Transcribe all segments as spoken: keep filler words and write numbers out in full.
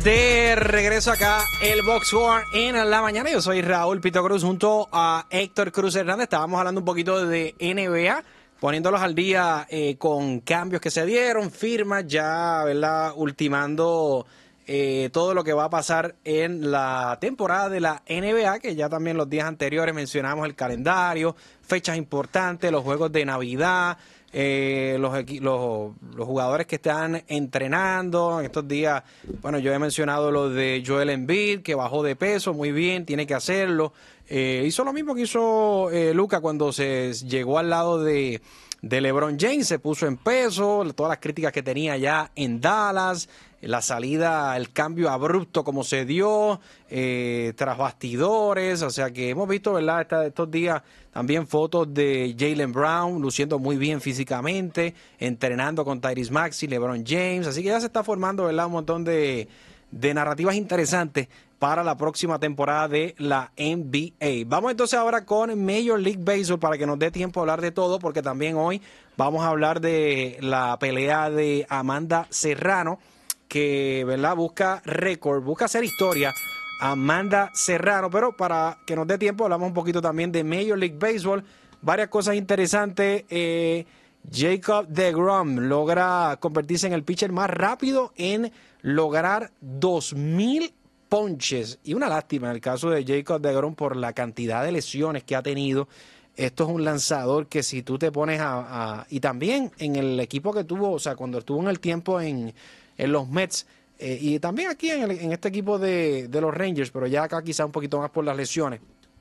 De regreso acá, el Box War en la mañana. Yo soy Raúl Pito Cruz junto a Héctor Cruz Hernández. Estábamos hablando un poquito de N B A, poniéndolos al día eh, con cambios que se dieron, firmas, ya, ¿verdad? Ultimando eh, todo lo que va a pasar en la temporada de la N B A, que ya también los días anteriores mencionamos el calendario, fechas importantes, los juegos de Navidad. Eh, los, los, los jugadores que están entrenando en estos días. Bueno, yo he mencionado lo de Joel Embiid, que bajó de peso, muy bien, tiene que hacerlo. Eh, hizo lo mismo que hizo eh, Luka cuando se llegó al lado de, de LeBron James, se puso en peso, todas las críticas que tenía ya en Dallas, la salida, el cambio abrupto como se dio, eh, tras bastidores, o sea que hemos visto, ¿verdad?, Esta, estos días también fotos de Jaylen Brown luciendo muy bien físicamente, entrenando con Tyrese Maxey, LeBron James, así que ya se está formando, ¿verdad?, un montón de, de narrativas interesantes para la próxima temporada de la N B A. Vamos entonces ahora con Major League Baseball para que nos dé tiempo a hablar de todo, porque también hoy vamos a hablar de la pelea de Amanda Serrano, que, ¿verdad?, busca récord, busca hacer historia, Amanda Serrano, pero para que nos dé tiempo hablamos un poquito también de Major League Baseball, varias cosas interesantes. eh, Jacob deGrom logra convertirse en el pitcher más rápido en lograr dos mil ponches, y una lástima en el caso de Jacob deGrom por la cantidad de lesiones que ha tenido. Esto es un lanzador que si tú te pones a, a y también en el equipo que tuvo, o sea, cuando estuvo en el tiempo en en los Mets, eh, y también aquí en, el, en este equipo de, de los Rangers, pero ya acá quizá un poquito más por las lesiones.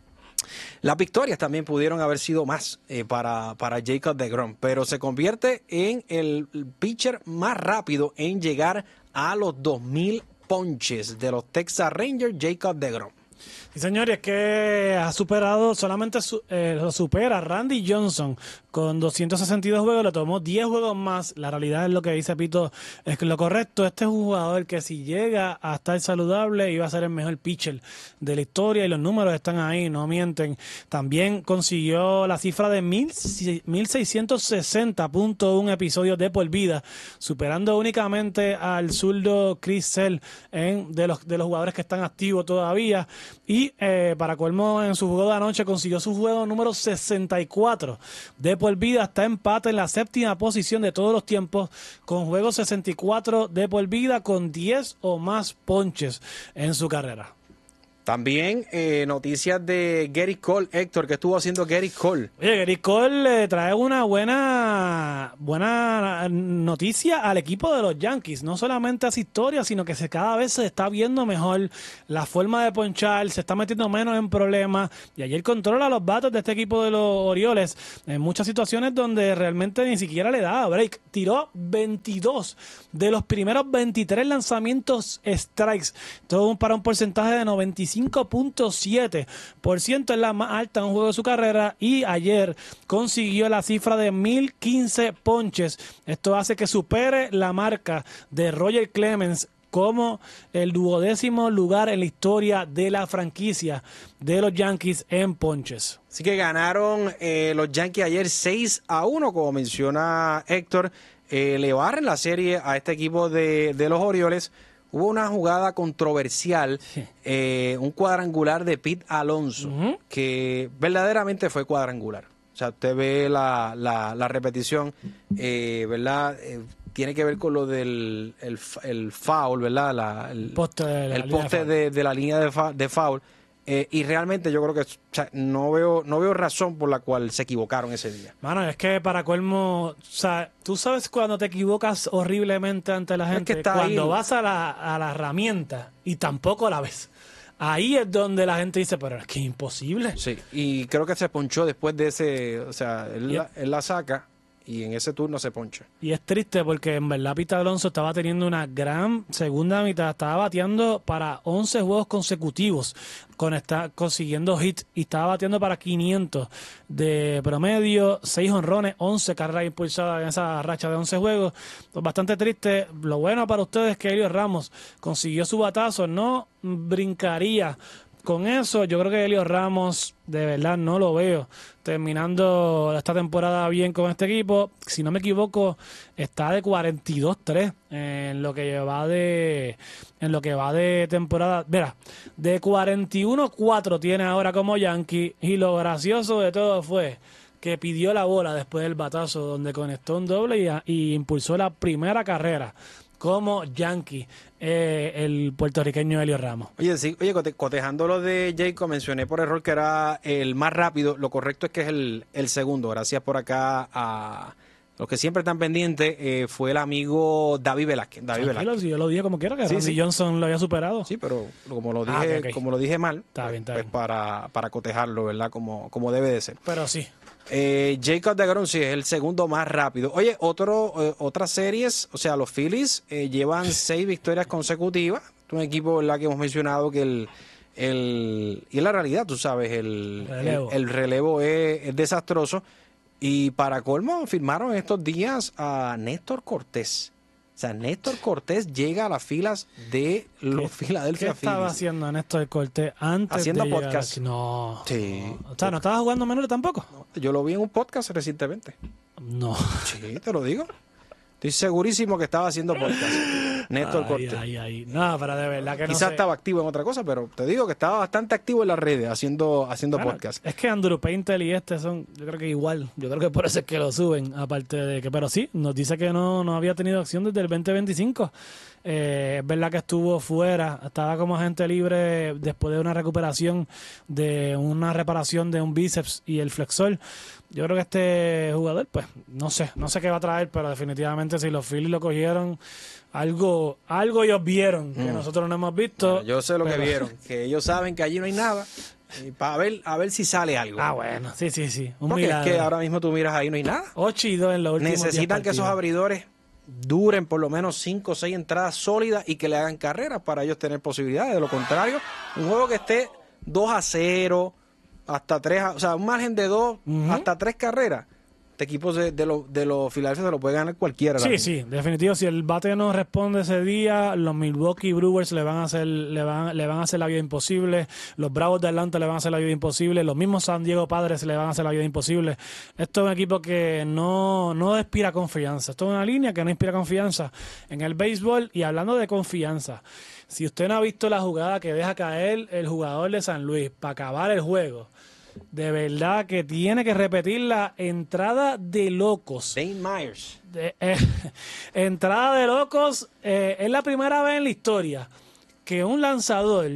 Las victorias también pudieron haber sido más eh, para, para Jacob deGrom, pero se convierte en el pitcher más rápido en llegar a los dos mil ponches de los Texas Rangers, Jacob deGrom. Sí, señores, es que ha superado, solamente su, eh, lo supera Randy Johnson con doscientos sesenta y dos juegos, le tomó diez juegos más. La realidad es lo que dice Pito, es que lo correcto, este es un jugador que si llega a estar saludable iba a ser el mejor pitcher de la historia, y los números están ahí, no mienten. También consiguió la cifra de mil seiscientos sesenta punto uno episodios de por vida, superando únicamente al zurdo Chris Sale en, de, los, de los jugadores que están activos todavía. Y eh, para colmo, en su juego de anoche consiguió su juego número sesenta y cuatro de por vida, está empate en la séptima posición de todos los tiempos con juegos sesenta y cuatro de por vida, con diez o más ponches en su carrera. También eh, noticias de Gerrit Cole, Héctor, que estuvo haciendo Gerrit Cole. Oye, Gerrit Cole le trae una buena buena noticia al equipo de los Yankees. No solamente hace historia, sino que se, cada vez se está viendo mejor la forma de ponchar, se está metiendo menos en problemas. Y ayer controla los bates de este equipo de los Orioles en muchas situaciones donde realmente ni siquiera le daba break. Tiró veintidós de los primeros veintitrés lanzamientos strikes. Todo para un porcentaje de noventa y cinco punto siete por ciento, es la más alta en un juego de su carrera, y ayer consiguió la cifra de mil quince ponches. Esto hace que supere la marca de Roger Clemens como el duodécimo lugar en la historia de la franquicia de los Yankees en ponches. Así que ganaron eh, los Yankees ayer seis a uno, como menciona Héctor. Eh, le barren la serie a este equipo de, de los Orioles. Hubo una jugada controversial, sí. eh, un cuadrangular de Pete Alonso, uh-huh. que verdaderamente fue cuadrangular. O sea, usted ve la, la, la repetición, eh, ¿verdad? Eh, tiene que ver con lo del el, el foul, ¿verdad? La, el poste de la, el poste de, de la línea de, fa, de foul. Eh, y realmente yo creo que, o sea, no veo no veo razón por la cual se equivocaron ese día. Mano, es que para colmo, o sea, tú sabes cuando te equivocas horriblemente ante la gente, es que está cuando ahí vas a la, a la herramienta y tampoco la ves. Ahí es donde la gente dice, pero es que es imposible. Sí, y creo que se ponchó después de ese, o sea, él, la, él la saca y en ese turno se poncha. Y es triste porque en verdad Pete Alonso estaba teniendo una gran segunda mitad, estaba bateando para once juegos consecutivos, con esta, consiguiendo hits, y estaba bateando para quinientos de promedio, seis jonrones, once carreras impulsadas en esa racha de once juegos. Pues bastante triste. Lo bueno para ustedes es que Helios Ramos consiguió su batazo, no brincaría con eso, yo creo que Helios Ramos, de verdad, no lo veo terminando esta temporada bien con este equipo. Si no me equivoco, está de cuarenta y dos tres en lo que va de en lo que va de temporada. Mira, de cuarenta y uno cuatro tiene ahora como Yankee, y lo gracioso de todo fue que pidió la bola después del batazo donde conectó un doble y, y impulsó la primera carrera como Yankee, eh, el puertorriqueño Helios Ramos. Oye, sí, oye, cote, cotejando lo de Jacob, mencioné por error que era el más rápido. Lo correcto es que es el, el segundo. Gracias por acá a los que siempre están pendientes. Eh, fue el amigo David Velázquez. David Velázquez. Yo lo dije como quiera, que sí, Randy sí. Johnson lo había superado. Sí, pero como lo dije, Ah, okay, okay. como lo dije mal, está bien, está pues bien. para, para cotejarlo, ¿verdad? Como, como debe de ser. Pero sí. Eh, Jacob deGrom sí es el segundo más rápido. Oye, otro, eh, otras series, o sea, los Phillies eh, llevan seis victorias consecutivas. Es un equipo, ¿verdad?, que hemos mencionado que el, el y en la realidad, tú sabes, el relevo, el, el relevo es, es desastroso. Y para colmo, firmaron estos días a Néstor Cortés. O sea, Néstor Cortés llega a las filas de los Philadelphia Phillies. ¿Qué estaba haciendo Néstor Cortés antes haciendo de podcast? Llegar? No. Sí. No. O sea, ¿no estaba jugando menores tampoco? No, yo lo vi en un podcast recientemente. No. Sí, te lo digo. Estoy segurísimo que estaba haciendo podcast. Néstor ay, Cortés. Ay, ay. No, pero de verdad que no Quizás sé. estaba activo en otra cosa, pero te digo que estaba bastante activo en las redes haciendo, haciendo Bueno, podcast. es que Andrew Painter y este son, yo creo que igual. Yo creo que por eso es que lo suben, aparte de que, pero sí, nos dice que no, no había tenido acción desde el veinte veinticinco. Eh, es verdad que estuvo fuera, estaba como agente libre después de una recuperación de una reparación de un bíceps y el flexor. Yo creo que este jugador, pues, no sé, no sé qué va a traer, pero definitivamente si los Phillies lo cogieron, algo, algo ellos vieron que mm. nosotros no hemos visto. Bueno, yo sé lo pero... que vieron, que ellos saben que allí no hay nada. Y para ver, a ver si sale algo. Ah, bueno, sí, sí, sí. Un Porque milagro. es que ahora mismo tú miras ahí no hay nada. ocho y dos en los últimos Necesitan que esos abridores duren por lo menos cinco o seis entradas sólidas y que le hagan carreras para ellos tener posibilidades. De lo contrario, un juego que esté dos a cero, hasta tres, o sea, un margen de dos uh-huh. hasta tres carreras. Este equipo de, de los de los Philadelphia se lo puede ganar cualquiera. Sí, sí, definitivo. Si el bate no responde ese día, los Milwaukee Brewers le van a hacer, le van, le van a hacer la vida imposible. Los Bravos de Atlanta le van a hacer la vida imposible. Los mismos San Diego Padres le van a hacer la vida imposible. Esto es un equipo que no, no inspira confianza. Esto es una línea que no inspira confianza en el béisbol. Y hablando de confianza, si usted no ha visto la jugada que deja caer el jugador de San Luis para acabar el juego, de verdad que tiene que repetir la entrada de locos. Dane Myers. De, eh, entrada de locos. Eh, es la primera vez en la historia que un lanzador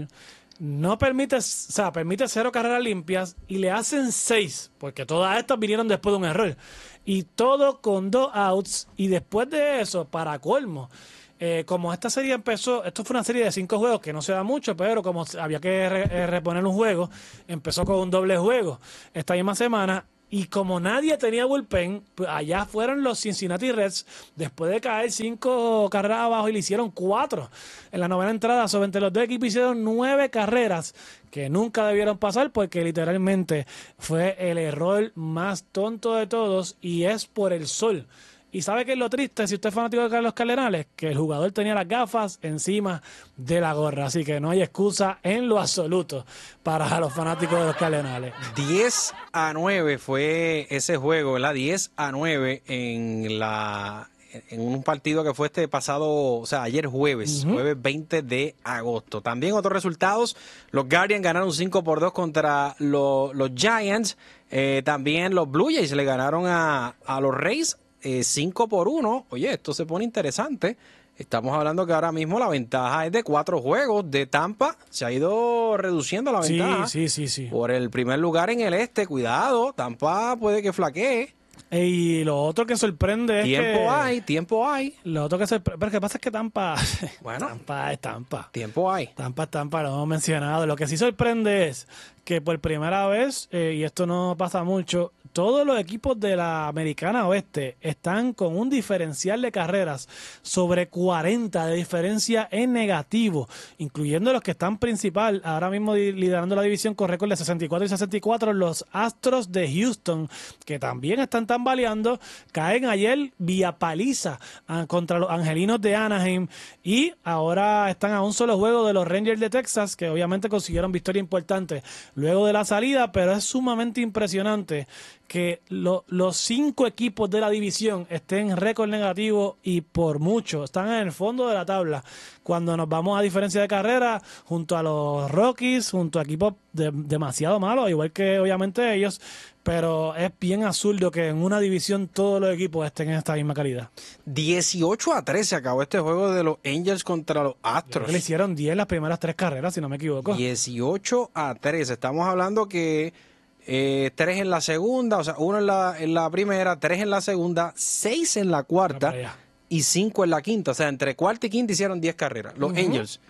no permite, o sea, permite cero carreras limpias y le hacen seis, porque todas estas vinieron después de un error. Y todo con dos outs. Y después de eso, para colmo, Eh, como esta serie empezó, esto fue una serie de cinco juegos que no se da mucho, pero como había que re, reponer un juego, empezó con un doble juego esta misma semana. Y como nadie tenía bullpen, pues allá fueron los Cincinnati Reds, después de caer cinco carreras abajo, y le hicieron cuatro en la novena entrada. Sobre entre los dos equipos hicieron nueve carreras que nunca debieron pasar, porque literalmente fue el error más tonto de todos, y es por el sol. ¿Y sabe qué es lo triste? Si usted es fanático de Carlos Cardenales, que el jugador tenía las gafas encima de la gorra. Así que no hay excusa en lo absoluto para los fanáticos de los Cardenales. diez a nueve fue ese juego, ¿verdad? diez a nueve en la en un partido que fue este pasado, o sea, ayer jueves, uh-huh. jueves veinte de agosto. También otros resultados, los Guardians ganaron cinco por dos contra lo, los Giants. Eh, también los Blue Jays le ganaron a, a los Rays Eh, cinco por uno. Oye, esto se pone interesante. Estamos hablando que ahora mismo la ventaja es de cuatro juegos de Tampa. Se ha ido reduciendo la ventaja. Sí, sí, sí, sí. Por el primer lugar en el este. Cuidado, Tampa puede que flaquee. Y lo otro que sorprende es tiempo que... Tiempo hay, tiempo hay. Lo otro que sorprende... Pero lo que pasa es que Tampa... Bueno. Tampa es Tampa. Tiempo hay. Tampa es Tampa, lo hemos mencionado. Lo que sí sorprende es que por primera vez, eh, y esto no pasa mucho, todos los equipos de la Americana Oeste están con un diferencial de carreras sobre cuarenta de diferencia en negativo, incluyendo los que están principal, ahora mismo liderando la división con récord de sesenta y cuatro y sesenta y cuatro, los Astros de Houston, que también están tan tambaleando, caen ayer vía paliza ah, contra los Angelinos de Anaheim y ahora están a un solo juego de los Rangers de Texas, que obviamente consiguieron victoria importante luego de la salida, pero es sumamente impresionante que lo, los cinco equipos de la división estén en récord negativo y por mucho están en el fondo de la tabla. Cuando nos vamos a diferencia de carrera, junto a los Rockies, junto a equipos de, demasiado malos, igual que obviamente ellos, pero es bien absurdo que en una división todos los equipos estén en esta misma calidad. dieciocho a tres se acabó este juego de los Angels contra los Astros. Creo que le hicieron diez las primeras tres carreras, si no me equivoco. dieciocho a tres. Estamos hablando que eh, tres en la segunda, o sea, uno en la, en la primera, tres en la segunda, seis en la cuarta y cinco en la quinta. O sea, entre cuarta y quinta hicieron diez carreras. Los uh-huh. Angels,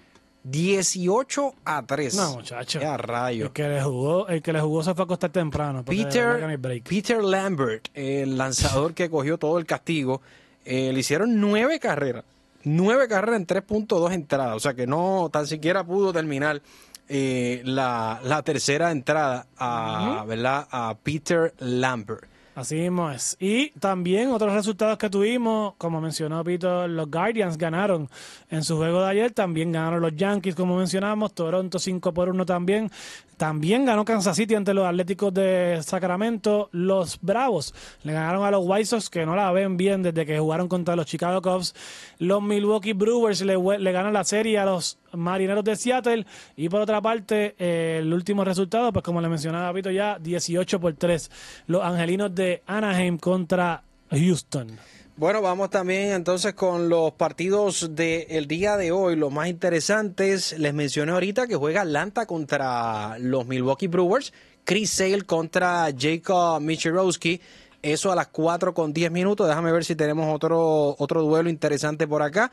dieciocho a tres. No, muchacho. ¡Qué rayo! El que le jugó, el que le jugó se fue a acostar temprano. Peter, Peter Lambert, el lanzador que cogió todo el castigo, eh, le hicieron nueve carreras. Nueve carreras en tres punto dos entradas. O sea, que no tan siquiera pudo terminar eh, la, la tercera entrada a, uh-huh. ¿verdad? a Peter Lambert. Así mismo es. Y también otros resultados que tuvimos, como mencionó Pito, los Guardians ganaron en su juego de ayer, también ganaron los Yankees, como mencionamos, Toronto cinco por uno también. También ganó Kansas City ante los Atléticos de Sacramento. Los Bravos le ganaron a los White Sox, que no la ven bien desde que jugaron contra los Chicago Cubs. Los Milwaukee Brewers le, le ganan la serie a los Marineros de Seattle. Y por otra parte, eh, el último resultado, pues como le mencionaba Pito ya, dieciocho por tres. Los Angelinos de Anaheim contra Houston. Bueno, vamos también entonces con los partidos del día de hoy, los más interesantes. Les mencioné ahorita que juega Atlanta contra los Milwaukee Brewers, Chris Sale contra Jacob Mishirowski, eso a las cuatro con diez minutos. Déjame ver si tenemos otro, otro duelo interesante por acá.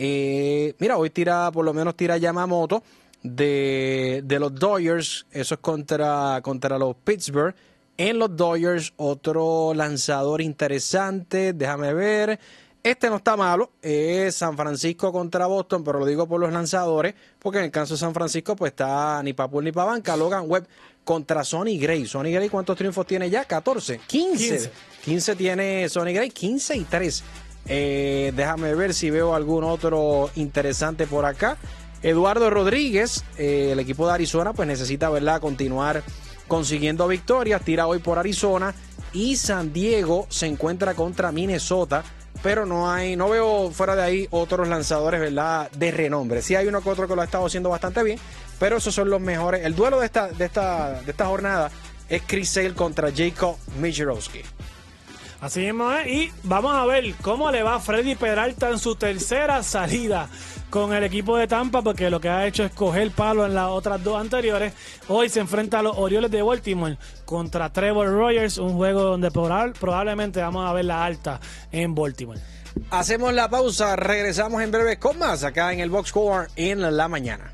Eh, mira, hoy tira, por lo menos tira Yamamoto de, de los Dodgers, eso es contra, contra los Pittsburgh. En los Dodgers, otro lanzador interesante, déjame ver, este no está malo, es San Francisco contra Boston, pero lo digo por los lanzadores, porque en el caso de San Francisco pues está ni pa' pool ni pa' banca. Logan Webb contra Sonny Gray. Sonny Gray, ¿cuántos triunfos tiene ya? catorce, quince. quince tiene Sonny Gray, quince y tres. Eh, déjame ver si veo algún otro interesante por acá. Eduardo Rodríguez, eh, el equipo de Arizona pues necesita, ¿verdad?, continuar consiguiendo victorias, tira hoy por Arizona y San Diego se encuentra contra Minnesota, pero no hay, no veo fuera de ahí otros lanzadores, ¿verdad?, de renombre. Sí hay uno que otro que lo ha estado haciendo bastante bien, pero esos son los mejores. El duelo de esta, de esta, de esta jornada es Chris Sale contra Jacob Mishirowski. Así mismo es, y vamos a ver cómo le va a Freddy Peralta en su tercera salida con el equipo de Tampa, porque lo que ha hecho es coger palo en las otras dos anteriores. Hoy se enfrenta a los Orioles de Baltimore contra Trevor Rogers, un juego donde probablemente vamos a ver la alta en Baltimore. Hacemos la pausa, regresamos en breve con más acá en el Box Score en la mañana.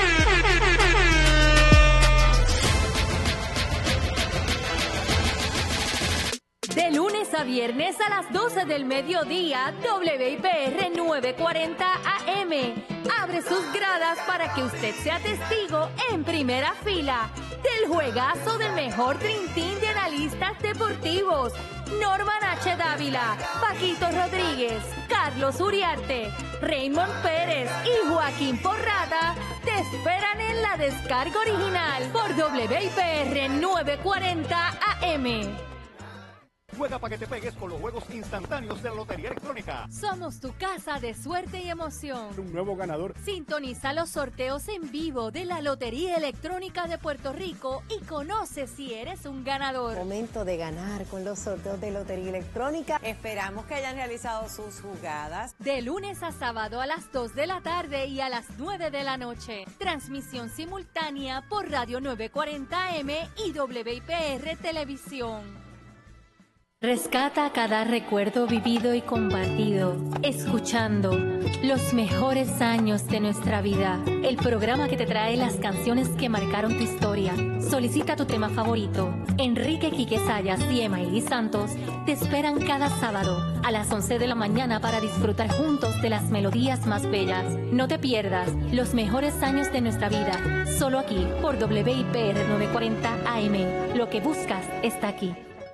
De lunes a viernes a las doce del mediodía, W I P R novecientos cuarenta A M abre sus gradas para que usted sea testigo en primera fila del juegazo del mejor Dream Team de analistas deportivos. Norman H. Dávila, Paquito Rodríguez, Carlos Uriarte, Raymond Pérez y Joaquín Porrada te esperan en la descarga original por W I P R novecientos cuarenta A M. Juega para que te pegues con los juegos instantáneos de la Lotería Electrónica. Somos tu casa de suerte y emoción. Un nuevo ganador. Sintoniza los sorteos en vivo de la Lotería Electrónica de Puerto Rico y conoce si eres un ganador. Momento de ganar con los sorteos de Lotería Electrónica. Esperamos que hayan realizado sus jugadas. De lunes a sábado a las dos de la tarde y a las nueve de la noche. Transmisión simultánea por Radio novecientos cuarenta A M y W I P R Televisión. Rescata cada recuerdo vivido y compartido, escuchando los mejores años de nuestra vida. El programa que te trae las canciones que marcaron tu historia. Solicita tu tema favorito. Enrique Quique Sayas y Emaili Santos te esperan cada sábado a las once de la mañana para disfrutar juntos de las melodías más bellas. No te pierdas los mejores años de nuestra vida, solo aquí por W I P R novecientos cuarenta A M. Lo que buscas está aquí. En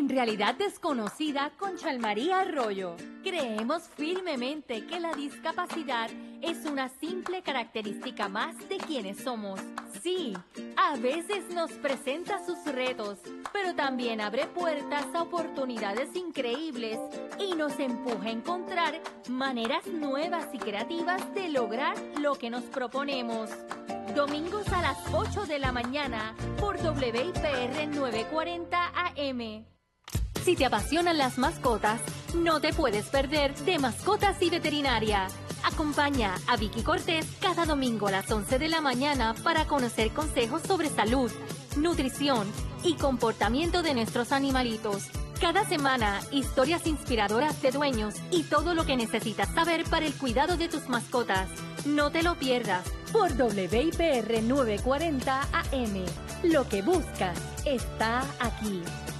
en Realidad Desconocida con Chalmaría Arroyo. Creemos firmemente que la discapacidad es una simple característica más de quienes somos. Sí, a veces nos presenta sus retos, pero también abre puertas a oportunidades increíbles y nos empuja a encontrar maneras nuevas y creativas de lograr lo que nos proponemos. Domingos a las ocho de la mañana por W I P R novecientos cuarenta A M. Si te apasionan las mascotas, no te puedes perder de Mascotas y Veterinaria. Acompaña a Vicky Cortés cada domingo a las once de la mañana para conocer consejos sobre salud, nutrición y comportamiento de nuestros animalitos. Cada semana, historias inspiradoras de dueños y todo lo que necesitas saber para el cuidado de tus mascotas. No te lo pierdas por W I P R novecientos cuarenta A M. Lo que buscas está aquí.